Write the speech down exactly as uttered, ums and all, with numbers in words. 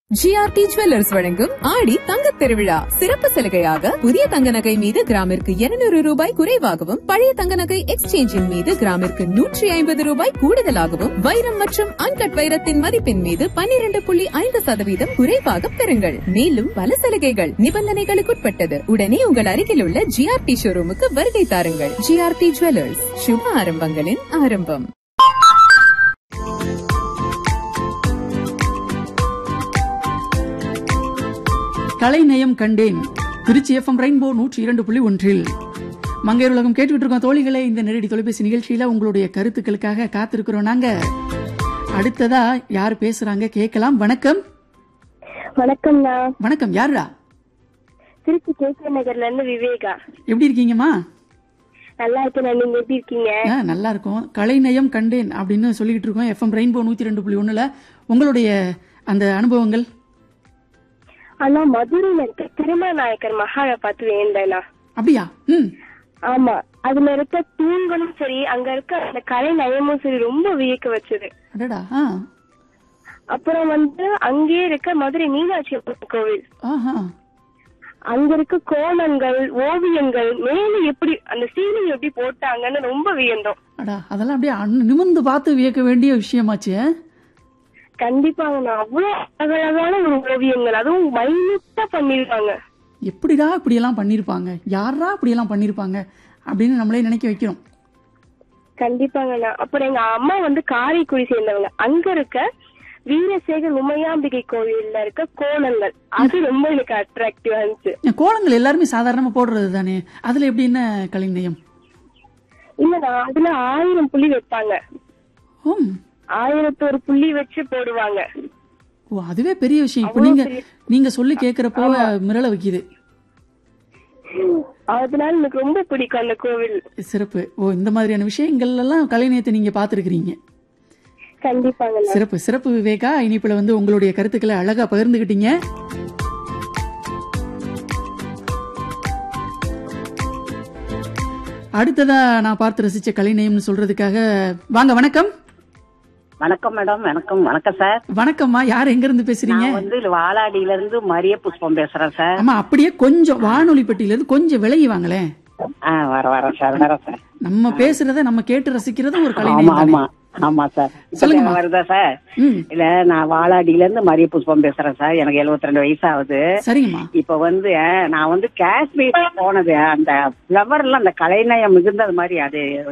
GRT jewellers வழங்கும் ஆடி தங்கத் திருவிழா சிறப்பு சலுகையாக புதிய தங்க நகை மீது கிராமிற்கு இருநூறு ரூபாய் குறைவாகவும் பழைய தங்க நகை எக்ஸ்சேஞ்சின் மீது கிராமிற்கு நூற்றி ஐம்பது ரூபாய் கூடுதலாகவும் வைரம் மற்றும் அன்கட் வைரத்தின் மதிப்பின் மீது பன்னிரண்டு புள்ளி ஐந்து சதவீதம் குறைவாக பெறுங்கள். மேலும் பல சலுகைகள் நிபந்தனைகளுக்குட்பட்டது. உடனே உங்கள் அருகில் உள்ள ஜிஆர்டி ஷோரூமுக்கு வருகை தாருங்கள். ஜிஆர்டி ஜுவல்லர்ஸ், சுப ஆரம்பங்களின் ஆரம்பம். கலைநயம் கண்டேன். திருச்சி எஃப்எம் ரெயின்போ நூற்றி இரண்டு புள்ளி ஒன்றில் மங்கையர் உலகம் கேட்டுக்கிட்டு இருக்கோம். தோழிகளே, இந்த நேரடி தொலைபேசி நிகழ்ச்சியில உங்களுடைய கருத்துக்களுக்காக காத்திருக்கிறோம். நாங்க அடுத்ததா யார் பேசுறாங்க கேட்கலாம். வணக்கம். வணக்கம். வணக்கம். யாருடா? திருச்சி கேகே நகர்ல இருந்து விவேகா. எப்படி இருக்கீங்கம்மா? நல்லா இருக்கேன். நீங்க எப்படி இருக்கீங்க? நல்லா இருக்கும். கலைநயம் கண்டேன் அப்படின்னு சொல்லிட்டு இருக்கோம் எஃப்எம் ரெயின்போ நூத்தி ரெண்டு புள்ளி ஒண்ணுல. உங்களுடைய அந்த அனுபவங்கள்? ஆனா மதுரையில இருக்க திருமண நாயக்கர் மகாலை பார்த்து வேண்டேனா. அப்படியா? ம். ஆமா, அதுல இருக்க தூண்களும் சரி, அங்க இருக்க அந்த கலை நயமும் சரி ரொம்ப வியக்க வச்சது. அடடா. அப்புறம் வந்து அங்கே இருக்க மதுரை மீனாட்சி அம்மன் கோவில், அங்க இருக்க கோலங்கள், ஓவியங்கள், மேல எப்படி அந்த சீலிங் எப்படி போட்டாங்கன்னு ரொம்ப வியந்தோம். அடா, அதெல்லாம் அப்படியே நிமிர்ந்து பார்த்து வியக்க வேண்டிய விஷயமாச்சு. கண்டிப்பாங்க. அவ்வளவு அழகழகான ஒரு ஓவியங்கள், அதுவும் மைனூட்டா பண்ணிருக்காங்க. எப்படிடா இப்படி எல்லாம் பண்ணிருப்பாங்க, யாரா இப்படி எல்லாம் பண்ணிருப்பாங்க அப்படின்னு நம்மளே நினைக்க வைக்கிறோம். கண்டிப்பாங்கண்ணா. அப்புறம் எங்க அம்மா வந்து காரைக்குடி சேர்ந்தவங்க. அங்க இருக்க வீரசேகர் உமையாம்பிகை கோவில்ல இருக்க கோலங்கள், அது ரொம்ப எனக்கு அட்ராக்டிவா இருந்துச்சு. கோலங்கள் எல்லாருமே சாதாரணமா போடுறது தானே, அதுல எப்படி என்ன கலைநயம்? இல்லண்ணா, அதுல ஆயிரம் புள்ளி வைப்பாங்க. ஆயிரத்தி ஒரு புள்ளி வச்சு போடுவாங்க. ஓ, அதுவே பெரிய விஷயம். இப்ப நீங்க நீங்க சொல்லி கேக்குறப்போ மிரள வைக்குது. அதனால எனக்கு ரொம்ப பிடிக்கும் அந்த கோவில். சிறப்பு. ஓ, இந்த மாதிரியான விஷயங்கள் எல்லாம் கலைநயத்தை நீங்க பாத்துருக்கீங்க. கண்டிப்பாங்க. சிறப்பு சிறப்பு விவேகா. இனிப்புல வந்து உங்களுடைய கருத்துக்களை அழகா பகிர்ந்துகிட்டீங்க. அடுத்ததா நான் பார்த்து ரசிச்ச கலைநயம்னு சொல்றதுக்காக வாங்க. வணக்கம். வணக்கம் மேடம். வணக்கம். வணக்கம் சார். வணக்கம்மா. யார், எங்க இருந்து பேசுறீங்க? நான் வந்து வாலாடியில இருந்து மரிய புஷ்பம் பேசுறேன் சார். ஆமா, அப்படியே கொஞ்சம் வானொலி பெட்டியில இருந்து கொஞ்சம் விலகி வாங்களேன். வர வரேன் சார். வரேன் சார். நம்ம பேசுறத நம்ம கேட்டு ரசிக்கிறது ஒரு கலை. ஆமா ஆமா சார். சொல்லுங்க. வருதா சார்? இல்ல, நான் வாலாடியில இருந்து மரிய புஷ்பம் பேசுறேன் சார். எனக்கு எழுபத்தி ரெண்டு வயசு ஆகுது. சரிங்கம்மா. இப்ப வந்து நான் வந்து காஷ்மீர் போனது, அந்த பிளவர் எல்லாம் அந்த கலைநயம் மிகுந்தது மாதிரி அது